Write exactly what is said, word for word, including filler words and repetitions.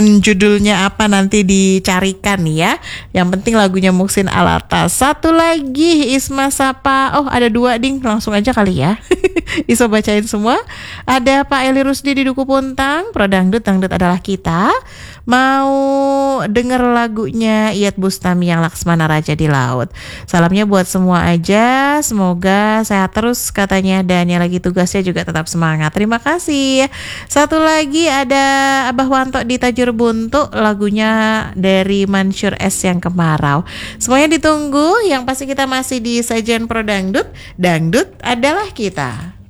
Pengen judulnya apa nanti dicarikan ya. Yang penting lagunya Muhsin Alatas. Satu lagi Isma Sapa. Oh ada dua ding, langsung aja kali ya. Iso bacain semua. Ada Pak Eli Rusdi di Duku Puntang. Pro Dangdut, Dangdut adalah kita. Mau denger lagunya Iyeth Bustami yang Laksmana Raja di Laut. Salamnya buat semua aja. Semoga sehat terus katanya. Dan yang lagi tugasnya juga tetap semangat. Terima kasih. Satu lagi ada Abah Wanto di Tajur Buntu, lagunya dari Mansur S yang Kemarau. Semuanya ditunggu. Yang pasti kita masih di sajian Pro Dangdut. Dangdut adalah kita.